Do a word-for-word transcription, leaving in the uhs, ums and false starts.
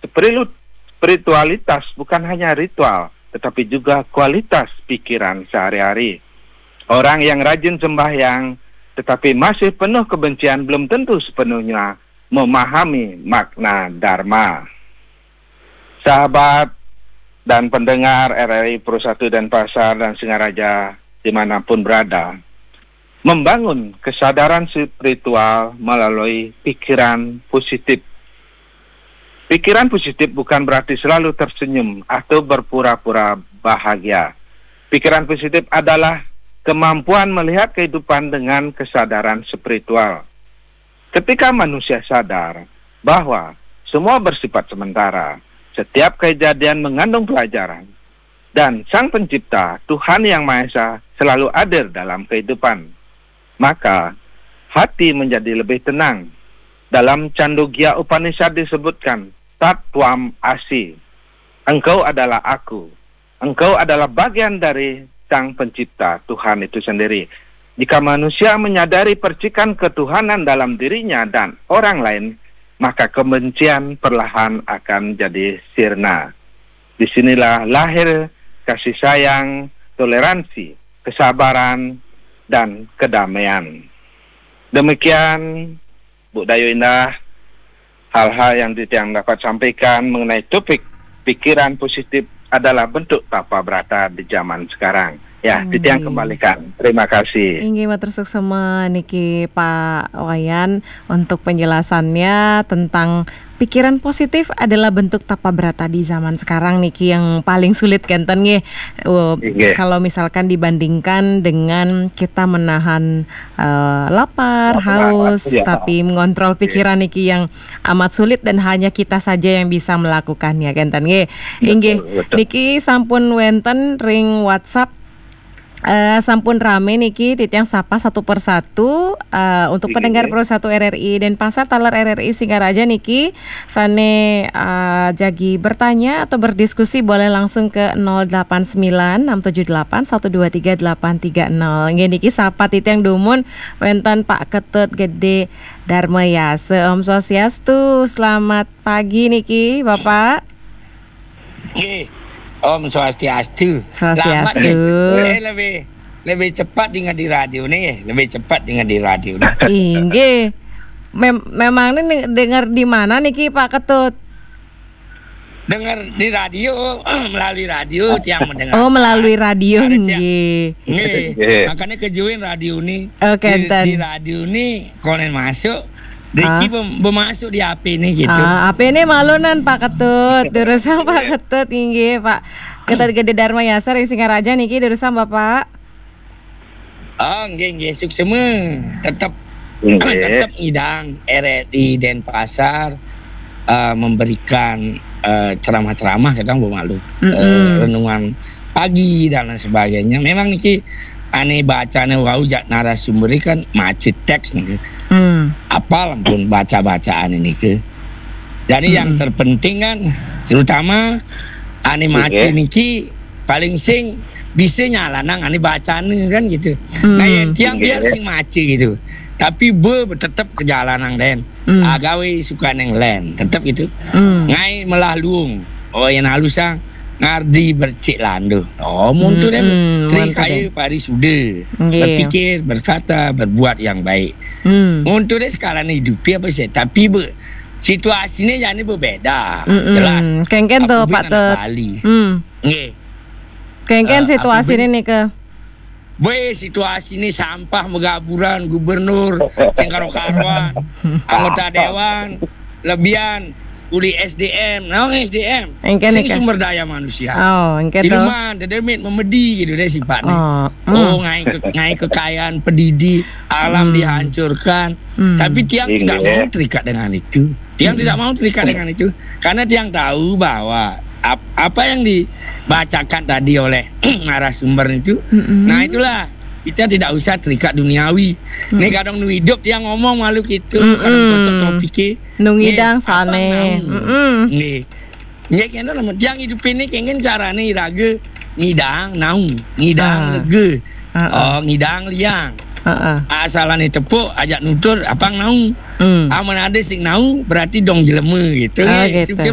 Spiritu- Spiritualitas bukan hanya ritual, tetapi juga kualitas pikiran sehari-hari. Orang yang rajin sembahyang, tetapi masih penuh kebencian belum tentu sepenuhnya memahami makna Dharma. Sahabat dan pendengar R R I Pro satu Denpasar dan Singaraja dimanapun berada, membangun kesadaran spiritual melalui pikiran positif. Pikiran positif bukan berarti selalu tersenyum atau berpura-pura bahagia. Pikiran positif adalah kemampuan melihat kehidupan dengan kesadaran spiritual. Ketika manusia sadar bahwa semua bersifat sementara, setiap kejadian mengandung pelajaran, dan Sang Pencipta, Tuhan Yang Maha Esa, selalu hadir dalam kehidupan, maka hati menjadi lebih tenang. Dalam Candogya Upanishad disebutkan, Tatwam Asi, engkau adalah aku, engkau adalah bagian dari Sang Pencipta, Tuhan itu sendiri. Jika manusia menyadari percikan ketuhanan dalam dirinya dan orang lain, maka kebencian perlahan akan jadi sirna. Disinilah lahir kasih sayang, toleransi, kesabaran, dan kedamaian. Demikian, Bu Dayu Indah, hal-hal yang Titiang dapat sampaikan mengenai topik pikiran positif adalah bentuk tapa brata di zaman sekarang. Ya, Titiang kembalikan. Terima kasih. Ingin matur suksema niki Pak Wayan untuk penjelasannya tentang pikiran positif adalah bentuk tapa brata di zaman sekarang niki yang paling sulit kenten nggih. Uh, kalau misalkan dibandingkan dengan kita menahan uh, lapar, haus, ya, tapi mengontrol pikiran niki yang amat sulit dan hanya kita saja yang bisa melakukannya kenten nggih. Inggih niki sampun wenten ring WhatsApp. Uh, sampun rame niki Titiang sapa satu persatu uh, untuk Iki, pendengar Pro satu R R I Denpasar taler R R I Singaraja niki sane uh, jagi bertanya atau berdiskusi boleh langsung ke nol delapan sembilan enam tujuh delapan satu dua tiga delapan tiga nol. Nggih niki sapa Titiang dumun wenten Pak Ketut Gede Dharma Yase. Om Swastiastu. Selamat pagi niki Bapak. Nggih. Om Swastiastu. Swastiastu. Eh, lebih lebih cepat dengar di radio nih, lebih cepat dengar di radio nih. Inggih. Mem- memang ini dengar di mana niki Pak Ketut? Dengar di radio, melalui radio tiang mendengar. Oh, melalui radio nggih. Nggih. Makanya kejuin radio nih. Oke, di, di radio nih konen masuk. Deki ah. bermasuk di H P ini gitu. Ah, H P ini malunan Pak Ketut. Durusang Pak Ketut inggih Pak Ketut Gede Dharma Yase ring Singaraja niki durusang Bapak. Oh, nggih nggih suksema. Tetap tetap idang R R I Denpasar uh, memberikan uh, ceramah-ceramah kadang bermalu. Mm-hmm. Uh, renungan pagi dan lain sebagainya. Memang niki ane bacanya wau jak narasumber kan macet teks nih. Hmm. Apal pun baca-bacaan ini ke. Jadi hmm. yang terpenting kan terutama ane mace okay. niki paling sing bisa nyala nang ane bacaan kan gitu. Hmm. Nah yang tiang okay. biar sing mace gitu. Tapi be tetap ke jalan nang den. Hmm. Agawe suka neng len tetap gitu. Hmm. Ngai melah luung. Oh yang halusang ngardi bercik lando. Oh muntu hmm, hmm, tri kayu pari sudah yeah. berpikir, berkata, berbuat yang baik. Hmm. Muntu deh sekarang hidupi apa sih? Tapi be, situasinya jadi berbeda. Mm-mm. Jelas. Kengken tuh Pak Tut. Hmm. Nggih. Kengken uh, situasi ini ke. Boy situasi ini sampah megaburan gubernur, cengkaro-karuan, anggota dewan, lebihan. Uli S D M, naon S D M, sing sumber daya manusia. Oh, engke to. Siluman, dedemit memedi gitu deh sifatnya. Oh, mm. oh ngai ke, ngai kekayaan pendidik, alam mm. dihancurkan. Mm. Tapi tiang Inge. tidak mau terikat dengan itu. Tiang mm. tidak mau terikat mm. dengan itu, karena tiang tahu bahwa ap, apa yang dibacakan tadi oleh narasumber itu, mm-hmm. nah itulah. Kita tidak usah terikat duniawi. Hmm. Nih kadang nu hidup dia ngomong malu gitu, hmm. kadang cocok topiknya. Nu ngidang sane. Heeh. Nih. Nya kena lamun yang hidup ini kengen carane iraga ngidang naung, ngidang lege. Oh, ngidang liang. Heeh. Asalane tepuk ajak nutur apang naung. Hmm. Amun ada sing naung berarti dong jelema gitu. Oh, gitu.